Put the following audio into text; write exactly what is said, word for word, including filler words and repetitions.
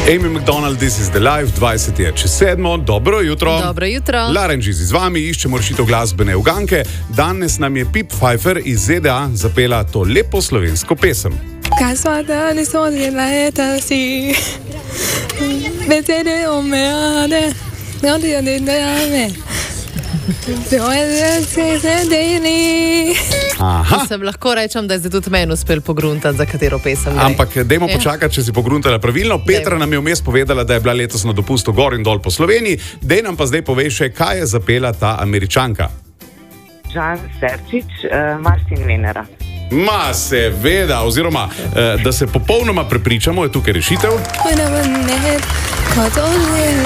Amy McDonald, This is the Life, dvajset je čez sedmo, dobro jutro. Dobro jutro. Lauren Gizi z vami, iščemo rešitev glasbene uganke. Danes nam je Pip Pfeiffer iz Z D A zapela to lepo slovensko pesem. Kaj sva dali sodi leta si, vedete o mene, nodi od idejame, dojde se sedeli. Aha. Sem lahko rečem, da je zdaj tudi meni uspel pogruntati, za katero pesem gre. Ampak dajmo počakati, če si pogruntala pravilno. Petra Dejmo. nam je vmes povedala, da je bila letos na dopustu gor in dol po Sloveniji. Dej nam pa zdaj povej še, kaj je zapela ta Američanka. Žan Serčič, uh, Mars in Venera. Ma seveda, oziroma, eh, da se popolnoma prepričamo, je tukaj rešitev. When I'm a net, cause only